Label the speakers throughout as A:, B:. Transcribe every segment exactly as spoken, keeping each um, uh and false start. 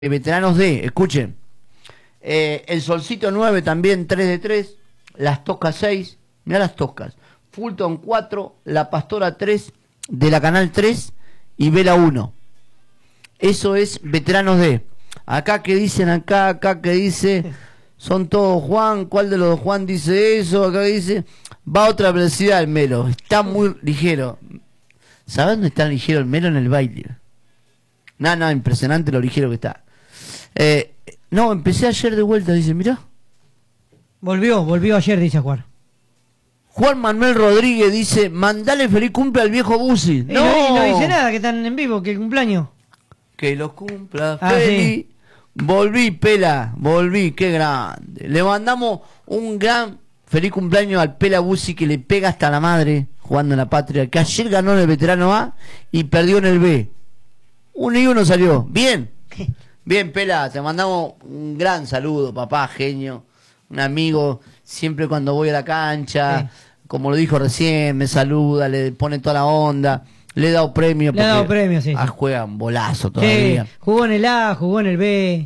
A: Veteranos D, escuchen. Eh, el Solcito nueve también, tres de tres. Las Toscas seis. Mirá las Toscas. Fulton cuatro. La Pastora tres. De la Canal tres. Y Vela uno. Eso es Veteranos D. Acá que dicen, acá, acá que dice. Son todos Juan. ¿Cuál de los Juan dice eso? Acá dice. Va a otra velocidad el Melo. Está muy ligero. ¿Sabes dónde está ligero el Melo? En el baile. Nada, nada, impresionante lo ligero que está. Eh, no, empecé ayer de vuelta, dice, mirá.
B: Volvió, volvió ayer, dice Juan.
A: Juan Manuel Rodríguez dice, mandale feliz cumple al viejo Busi.
B: No, no, no dice nada, que están en vivo, que el cumpleaños.
A: Que lo cumpla
B: ah,
A: feliz.
B: Sí.
A: Volví, Pela, volví, qué grande. Le mandamos un gran feliz cumpleaños al Pela Busi, que le pega hasta la madre jugando en la Patria, que ayer ganó en el Veterano A y perdió en el B. Uno y uno salió. Bien. Bien, Pela, te mandamos un gran saludo, papá, genio. Un amigo, siempre cuando voy a la cancha, sí. Como lo dijo recién, me saluda, le pone toda la onda. Le he dado premio.
B: Le he dado premio, sí.
A: Ah,
B: sí.
A: juega un bolazo todavía.
B: Sí, jugó en el A, jugó en el B.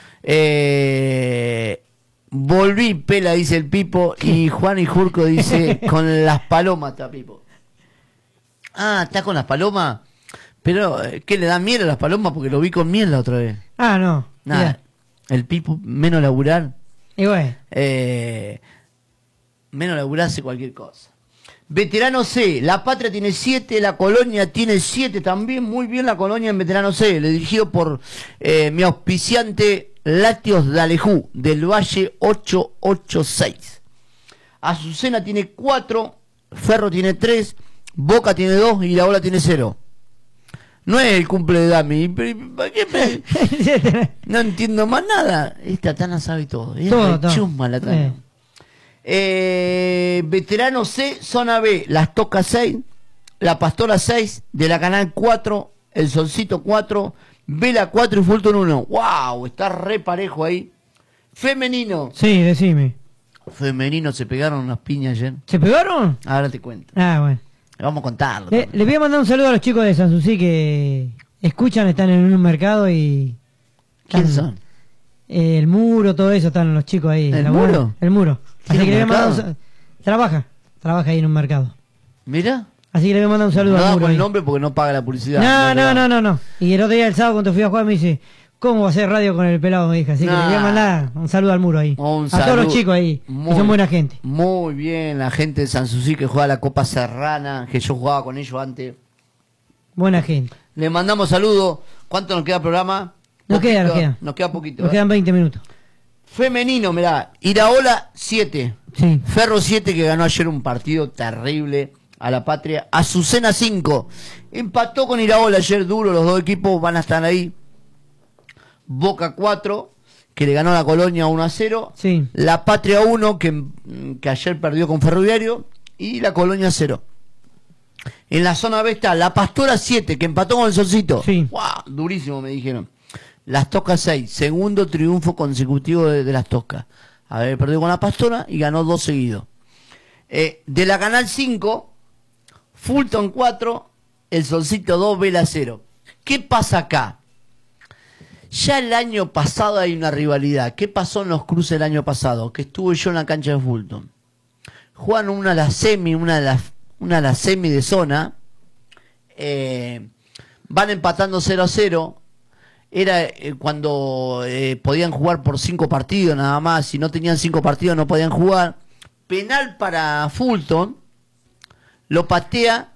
A: Eh, volví, Pela, dice el Pipo. Y Juan y Jurco dice, con las palomas está Pipo. Ah, ¿está con las palomas? Pero, ¿qué le da miel a las palomas? Porque lo vi con miel la otra vez.
B: Ah, no.
A: Nada. Mirá. El Pipo, menos laburar.
B: Y bueno.
A: Eh, menos laburar hace cualquier cosa. Veterano C, La Patria tiene siete, La Colonia tiene siete también. Muy bien la Colonia en Veterano C, dirigido por eh, mi auspiciante Lácteos de Alejú, del Valle ochocientos ochenta y seis. Azucena tiene cuatro, Ferro tiene tres, Boca tiene dos y La Ola tiene cero. No es el cumple de Dami. ¿Para qué me... No entiendo más nada. Esta Tana sabe todo. Es
B: todo,
A: chusma la Tana. Eh. Eh, Veterano C, Zona B. Las Toscas seis. La Pastora seis. De la Canal cuatro. El Solcito cuatro. Vela cuatro y Fulton uno. ¡Wow! Está re parejo ahí. Femenino.
B: Sí, decime.
A: Femenino, se pegaron unas piñas ayer.
B: ¿Se pegaron?
A: Ahora te cuento.
B: Ah, bueno.
A: Vamos a contarlo.
B: Le, le voy a mandar un saludo a los chicos de Sanssouci que escuchan, están en un mercado y...
A: ¿Quién son?
B: Eh, el Muro, todo eso, están los chicos ahí.
A: ¿El Muro?
B: Buena, el Muro. Así que le voy a mandar un, Trabaja, trabaja ahí en un mercado.
A: Mira.
B: Así que le voy a mandar un saludo
A: no
B: al Muro.
A: No
B: ahí.
A: el nombre porque no paga la publicidad.
B: No, no, no, no, no. Y el otro día, el sábado, cuando fui a jugar, me dice... ¿Cómo va a hacer radio con el pelado? Me dijo. Así nah. que le voy a mandar un saludo al Muro ahí.
A: Un
B: a
A: saludo.
B: todos los chicos ahí,
A: muy,
B: que son buena gente.
A: Muy bien, la gente de Sanssouci que juega la Copa Serrana, que yo jugaba con ellos antes.
B: Buena gente.
A: Le mandamos saludos. ¿Cuánto nos queda el programa?
B: Nos
A: poquito,
B: queda, nos queda.
A: Nos queda poquito.
B: Nos
A: ¿eh?
B: quedan veinte minutos.
A: Femenino, mirá. Iraola siete.
B: Sí.
A: Ferro siete, que ganó ayer un partido terrible a la Patria. Azucena cinco. Empató con Iraola ayer duro. Los dos equipos van a estar ahí. Boca cuatro, que le ganó a la Colonia uno a cero.
B: Sí.
A: La Patria uno, que, que ayer perdió con Ferroviario. Y la Colonia cero. En la zona B está la Pastora siete, que empató con el Solcito.
B: Sí.
A: ¡Wow! Durísimo, me dijeron. Las Toscas seis, segundo triunfo consecutivo de, de las Toscas. Haber perdido con la Pastora y ganó dos seguidos. Eh, de la Canal cinco, Fulton cuatro, el Solcito dos, Vela cero. ¿Qué pasa acá? Ya el año pasado hay una rivalidad. ¿Qué pasó en los cruces el año pasado? Que estuve yo en la cancha de Fulton. Juegan una de las semi, una de las, una de las semi de zona. Eh, van empatando cero a cero. Era eh, cuando eh, podían jugar por cinco partidos nada más. Si no tenían cinco partidos no podían jugar. Penal para Fulton. Lo patea.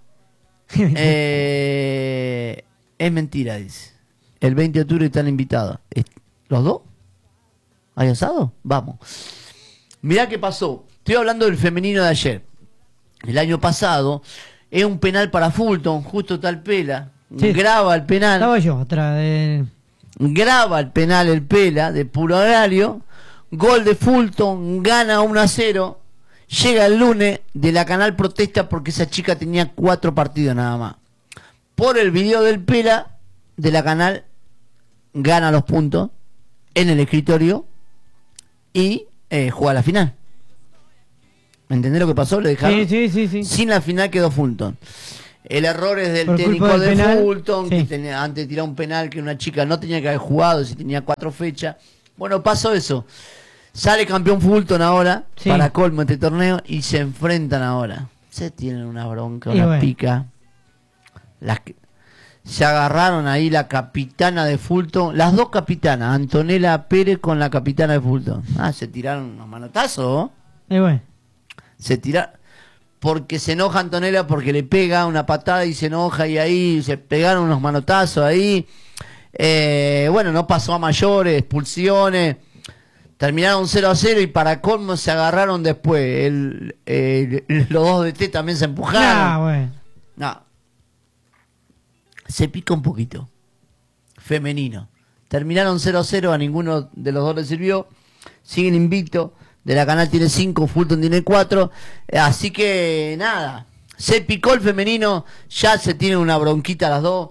A: Eh, es mentira, dice. El veinte de octubre están invitados. ¿Los dos? ¿Hay asado? Vamos. Mirá qué pasó. Estoy hablando del femenino de ayer. El año pasado es un penal para Fulton. Justo tal Pela. Sí. Graba el penal.
B: Estaba yo atrás de...
A: Graba el penal el Pela de puro horario. Gol de Fulton. Gana uno a cero. Llega el lunes. De la Canal protesta porque esa chica tenía cuatro partidos nada más. Por el video del Pela de la Canal, gana los puntos en el escritorio y eh, juega la final. ¿Me entendés lo que pasó? Le dejaron.
B: Sí, sí, sí, sí.
A: Sin la final quedó Fulton. El error es del
B: Por
A: técnico
B: culpa del
A: de
B: penal,
A: Fulton,
B: sí.
A: que tenía, antes de tirar un penal que una chica no tenía que haber jugado, si tenía cuatro fechas. Bueno, pasó eso. Sale campeón Fulton ahora,
B: Sí.
A: para colmo este torneo, y se enfrentan ahora. Se tienen una bronca,
B: Y
A: una
B: bueno.
A: pica. Las que, se agarraron ahí la capitana de Fulton, las dos capitanas, Antonella Pérez con la capitana de Fulton. Ah, se tiraron unos manotazos, ¿no?
B: Y bueno.
A: Se tiraron, porque se enoja Antonella porque le pega una patada y se enoja y ahí se pegaron unos manotazos ahí. Eh, bueno, no pasó a mayores, expulsiones. Terminaron cero a cero y para colmo se agarraron después. El, el- los dos de T también se empujaron.
B: Ah, bueno.
A: No. Se pica un poquito. Femenino. Terminaron cero a cero, a ninguno de los dos le sirvió. Siguen invictos. De la Canal tiene cinco, Fulton tiene cuatro. Así que nada. Se picó el femenino. Ya se tienen una bronquita las dos.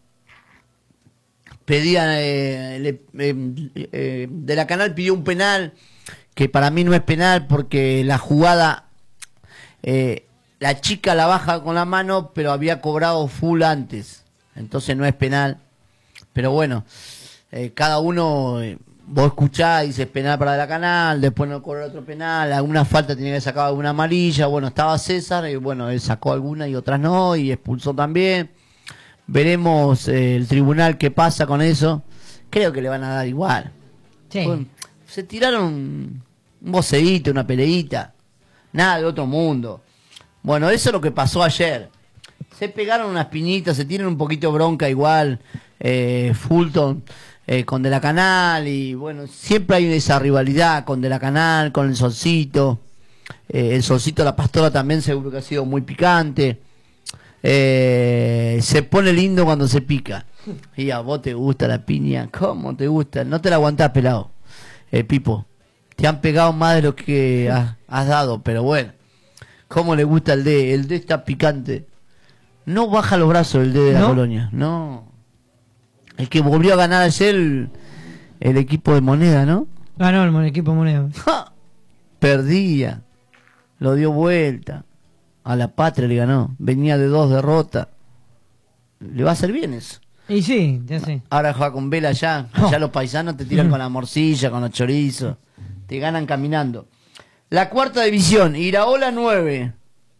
A: Pedían, eh, le- eh, eh, de la Canal pidió un penal, que para mí no es penal porque la jugada, eh, la chica la baja con la mano, pero había cobrado full antes, entonces no es penal. Pero bueno, eh, cada uno, eh, vos escuchás y dices penal para la Canal, después no cobró otro penal, alguna falta tenía que sacar alguna amarilla. Bueno, estaba César y bueno, él sacó alguna y otras no, y expulsó también. Veremos eh, el tribunal qué pasa con eso. Creo que le van a dar igual.
B: Sí.
A: Bueno, se tiraron un, un boceíto, una peleita. Nada de otro mundo. Bueno, eso es lo que pasó ayer. Se pegaron unas piñitas, se tienen un poquito bronca igual. Eh, Fulton eh, con De la Canal. Y bueno, siempre hay esa rivalidad con De la Canal, con el Solcito. Eh, el Solcito, la Pastora también seguro que ha sido muy picante. Eh, se pone lindo cuando se pica. Y a vos te gusta la piña. ¿Cómo te gusta? No te la aguantás, pelado. Eh, Pipo, te han pegado más de lo que has, has dado, pero bueno. ¿Cómo le gusta el D? El D está picante. No baja los brazos el D de la
B: ¿No?
A: Colonia. No. El que volvió a ganar ayer el, el equipo de Moneda, ¿no?
B: Ganó el equipo Moneda.
A: ¡Ja! Perdía. Lo dio vuelta. A la Patria le ganó. Venía de dos derrotas. Le va a hacer bien eso.
B: Y sí, ya sé.
A: Ahora juega con Vela allá. Allá los paisanos te tiran
B: Mm.
A: con la morcilla, con los chorizos. Te ganan caminando. La cuarta división. Iraola nueve.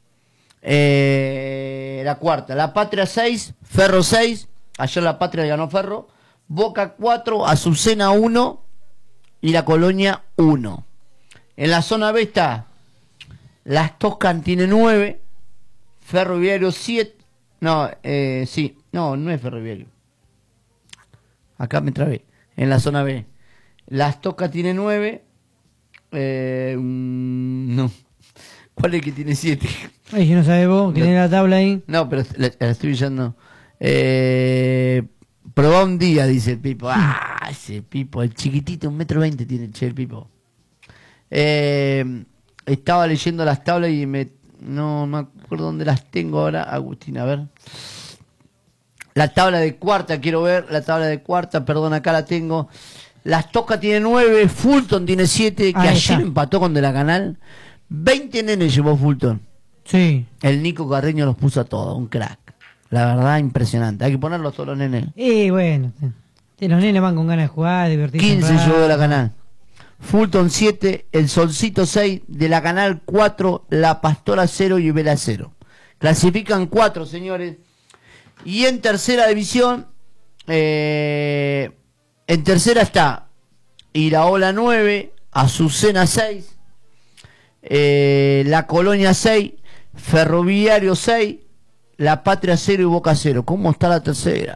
A: Eh, la cuarta. La Patria seis. Ferro seis. Ayer la Patria le ganó Ferro. Boca cuatro. Azucena uno. Y la Colonia uno. En la zona B está Las Toscan tiene nueve, Ferroviario siete, no, eh, sí, no, no es Ferroviario. Acá me trabé, en la zona B. Las Toscan tiene nueve, eh, mm, no, ¿cuál es el que tiene siete?
B: Ay, si no sabes vos, que
A: No.
B: tenés la tabla ahí.
A: No, pero la, la estoy viendo. Eh, probá un día, dice el Pipo. Ah, ese Pipo, el chiquitito, un metro veinte tiene, che, el Pipo. Eh, estaba leyendo las tablas y me no me acuerdo dónde las tengo ahora, Agustín, a ver. La tabla de cuarta quiero ver, la tabla de cuarta, perdón, acá la tengo. Las Tosca tiene nueve, Fulton tiene siete, que
B: Ahí
A: ayer
B: está.
A: empató con De la Canal. veinte nenes llevó Fulton.
B: Sí.
A: El Nico Carreño los puso a todos, un crack. La verdad, impresionante. Hay que ponerlos todos los nenes.
B: Y bueno, sí. Sí, los nenes van con ganas de jugar, divertirse. un
A: quince
B: rato.
A: llevó De la Canal. Fulton siete, El Solcito seis, De la Canal cuatro, La Pastora cero y Vela cero. Clasifican cuatro, señores. Y en tercera división, eh, en tercera está Iraola nueve, Azucena seis, eh, La Colonia seis, Ferroviario seis, La Patria cero y Boca cero. ¿Cómo está la tercera?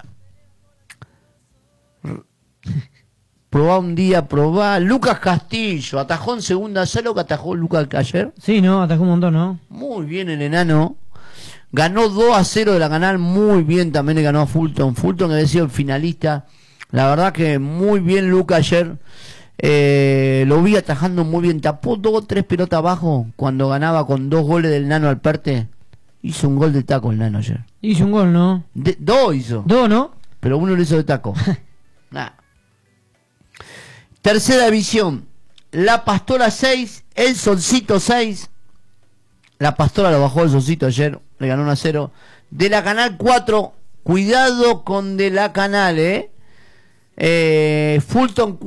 A: Probá un día, probá. Lucas Castillo, atajó en segunda, ¿sabes lo que atajó Lucas ayer?
B: Sí, no, atajó un montón, ¿no?
A: Muy bien el enano. Ganó dos a cero de la Canal, muy bien también le ganó a Fulton. Fulton que había sido el finalista. La verdad que muy bien Lucas ayer. Eh, lo vi atajando muy bien. Tapó dos o tres pelotas abajo cuando ganaba con dos goles del nano Alperte. Hizo un gol de taco el nano ayer.
B: Hizo un gol, ¿no?
A: De- dos hizo,
B: Dos, ¿no?
A: pero uno lo hizo de taco. Nah. Tercera división. La Pastora seis, El Solcito seis. La Pastora lo bajó el Solcito ayer, le ganó uno a cero. De la Canal cuatro, cuidado con De la Canal, ¿eh? eh Fulton